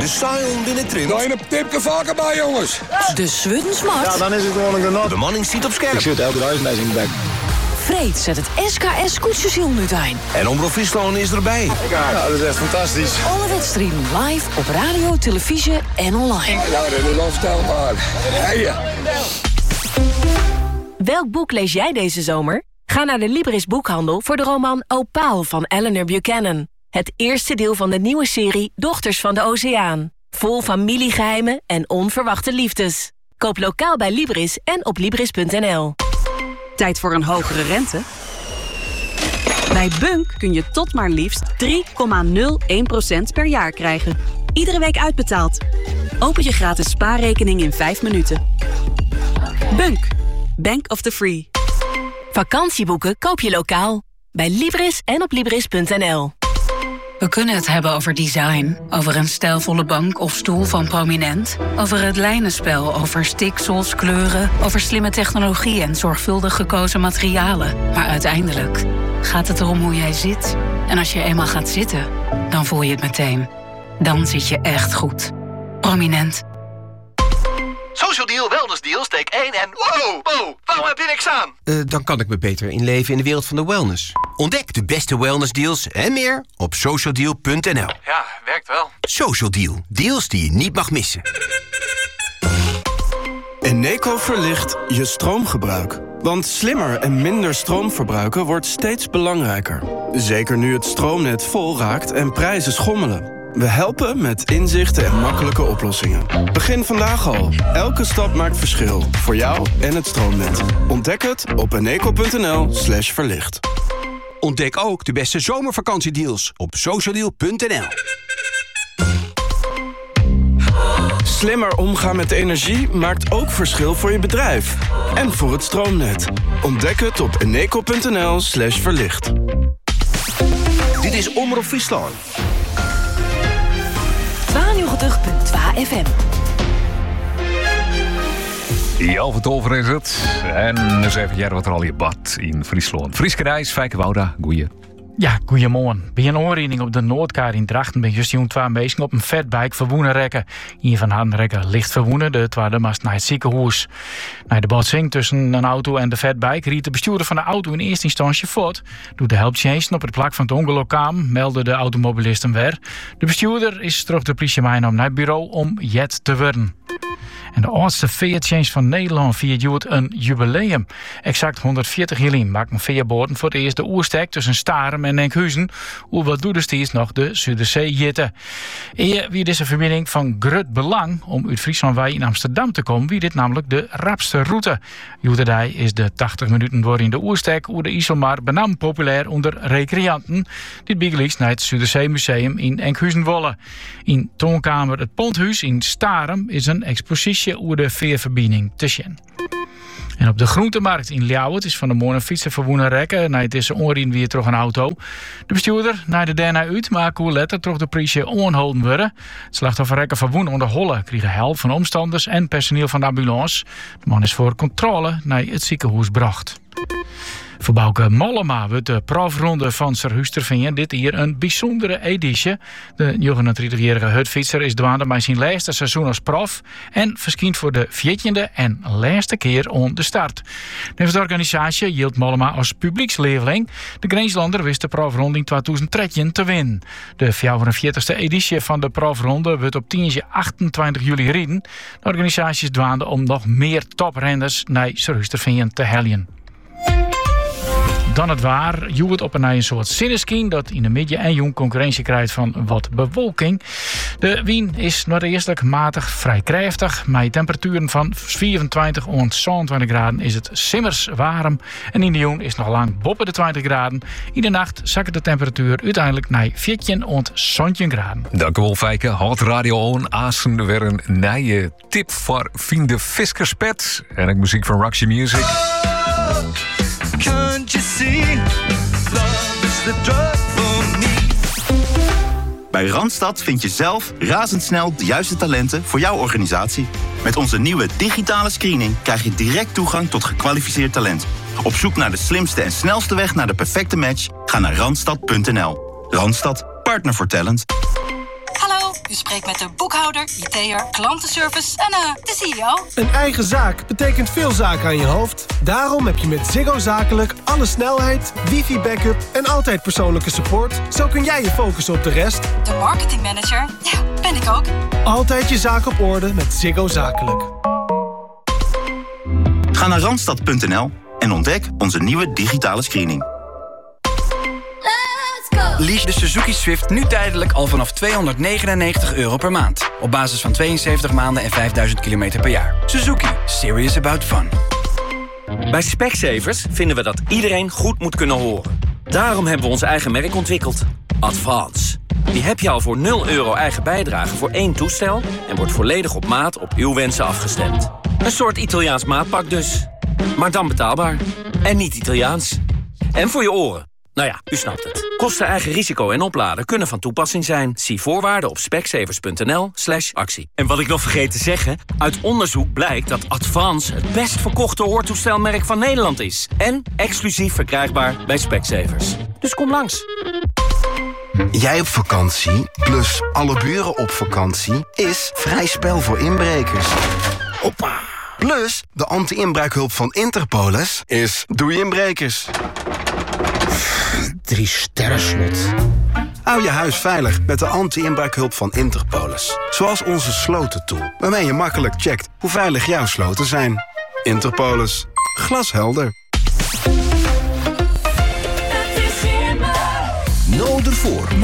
De Sion binnen Trint. Daar een tipje vaker bij, jongens. De Swuddensmart. Ja, dan is het gewoon een genot. De manning ziet op scherp. Ik zit elke dag in de bek. Freed zet het SKS koetsstation uit. En Omroep Friesland is erbij. Ja, dat is echt fantastisch. Alle wedstrijden live op radio, televisie en online. Ja, dat is onvoorstelbaar. Hey. Welk boek lees jij deze zomer? Ga naar de Libris boekhandel voor de roman Opaal van Eleanor Buchanan. Het eerste deel van de nieuwe serie Dochters van de Oceaan. Vol familiegeheimen en onverwachte liefdes. Koop lokaal bij Libris en op Libris.nl. Tijd voor een hogere rente? Bij Bunk kun je tot maar liefst 3,01% per jaar krijgen. Iedere week uitbetaald. Open je gratis spaarrekening in 5 minuten. Bunk. Bank of the Free. Vakantieboeken koop je lokaal. Bij Libris en op Libris.nl. We kunnen het hebben over design, over een stijlvolle bank of stoel van Prominent, over het lijnenspel, over stiksels, kleuren, over slimme technologie en zorgvuldig gekozen materialen. Maar uiteindelijk gaat het erom hoe jij zit. En als je eenmaal gaat zitten, dan voel je het meteen. Dan zit je echt goed. Prominent. Social Deal, Wellness Deal, steek 1 en... Wow, waarom heb je niks aan? Dan kan ik me beter inleven in de wereld van de wellness. Ontdek de beste wellnessdeals en meer op socialdeal.nl. Ja, werkt wel. Social Deal. Deals die je niet mag missen. Eneco verlicht je stroomgebruik. Want slimmer en minder stroom verbruiken wordt steeds belangrijker. Zeker nu het stroomnet vol raakt en prijzen schommelen. We helpen met inzichten en makkelijke oplossingen. Begin vandaag al. Elke stap maakt verschil. Voor jou en het stroomnet. Ontdek het op eneco.nl/verlicht. Ontdek ook de beste zomervakantiedeals op socialdeal.nl. Slimmer omgaan met energie maakt ook verschil voor je bedrijf. En voor het stroomnet. Ontdek het op eneco.nl/verlicht. Dit is Omroep Friesland. 92.2 FM. Ja, van Tolver is het. En eens even wat er al je bad in Friesland. Frieske Reis, Fijke Wouda, goeie. Ja, goeiemorgen. Bij een oorreding op de Noordkaart in Drachten ben juist jong 2 mensen op een fatbike verwoenen rekken. Een van hen rekken licht verwoenen, de tweede mast naar het ziekenhuis. Na de botsing tussen een auto en de fatbike riet de bestuurder van de auto in eerste instantie voort. Doet de helpdiensten op het plak van het ongeluk kwam, meldde de automobilisten weer. De bestuurder is terug de politie naar het bureau om jet te worden. En de oudste veertjens van Nederland viert een jubileum. Exact 140 jaar maakten veerboorden voor het eerst de oerstek tussen Starem en Enkhuizen. Hoe wat doet de steeds nog de Zuiderzee jitten. Eer wie deze verbinding van groot belang om uit Frieslandwijk in Amsterdam te komen, wie dit namelijk de rapste route. Joeterdij is de 80 minuten door in de oerstek oer de IJsselmar benam populair onder recreanten. Dit biegelis naar het Zuiderzee Museum in Enkhuizen wollen. In toonkamer het Ponthuis in Starem is een expositie over de veerverbinding te zien. En op de groentemarkt in Ljouwert is van de morgen fietsen verwoenen rekken. Het is onrien weer terug een auto. De bestuurder naar de daarna uit, maar hoe letter terug de politie onholden worden. Het slachtoffer rekken verwoenen onder Holle kregen help van omstanders en personeel van de ambulance. De man is voor controle naar het ziekenhuis gebracht. Voor Bouke Mollema wordt de profronde van Serhuistervingen dit hier een bijzondere editie. De 39-jarige hutfietser is dwaande bij zijn laatste seizoen als prof en verschijnt voor de 14e en laatste keer on de start. Nevens de organisatie hield Mollema als publieksleveling. De Grenslander wist de profronde in 2013 te winnen. De 44e editie van de profronde wordt op 28 juli rijden. De organisatie is dwaande om nog meer toprenners naar Serhuistervingen te helpen. Dan het waar, Joert op een soort zinneskien dat in de midden en jong concurrentie krijgt van wat bewolking. De wien is noordeestelijk matig vrij krachtig. Met temperaturen van 24 en 27 graden is het simmers warm. En in de jong is nog lang boven de 20 graden. In de nacht zakt de temperatuur uiteindelijk naar 14 en 17 graden. Dank u wel, Fijke. Hot Radio On Assen weer een nieuwe tip voor Vrienden Fiskerspet. En ook muziek van Roxy Music. Can't you see? Love is the drug for me. Bij Randstad vind je zelf razendsnel de juiste talenten voor jouw organisatie. Met onze nieuwe digitale screening krijg je direct toegang tot gekwalificeerd talent. Op zoek naar de slimste en snelste weg naar de perfecte match? Ga naar randstad.nl. Randstad, partner voor talent. Hallo, U spreekt met de boekhouder, IT'er, klantenservice en de CEO. Een eigen zaak betekent veel zaken aan je hoofd. Daarom heb je met Ziggo Zakelijk alle snelheid, wifi-backup en altijd persoonlijke support. Zo kun jij je focussen op de rest. De marketingmanager, ja, ben ik ook. Altijd je zaak op orde met Ziggo Zakelijk. Ga naar Randstad.nl en ontdek onze nieuwe digitale screening. Lease de Suzuki Swift nu tijdelijk al vanaf €299 per maand. Op basis van 72 maanden en 5000 kilometer per jaar. Suzuki. Serious about fun. Bij Specsavers vinden we dat iedereen goed moet kunnen horen. Daarom hebben we ons eigen merk ontwikkeld. Advance. Die heb je al voor €0 eigen bijdrage voor 1 toestel... en wordt volledig op maat op uw wensen afgestemd. Een soort Italiaans maatpak dus. Maar dan betaalbaar. En niet Italiaans. En voor je oren. Nou ja, u snapt het. Kosten, eigen risico en opladen kunnen van toepassing zijn. Zie voorwaarden op specsavers.nl/actie. En wat ik nog vergeet te zeggen... uit onderzoek blijkt dat Advance het best verkochte hoortoestelmerk van Nederland is. En exclusief verkrijgbaar bij Specsavers. Dus kom langs. Jij op vakantie, plus alle buren op vakantie... is vrij spel voor inbrekers. Hoppa. Plus, de anti-inbraakhulp van Interpolis is doei inbrekers. 3 sterren slot. Hou je huis veilig met de anti-inbraakhulp van Interpolis. Zoals onze slotentool, waarmee je makkelijk checkt hoe veilig jouw sloten zijn. Interpolis. Glashelder. Nood ervoor.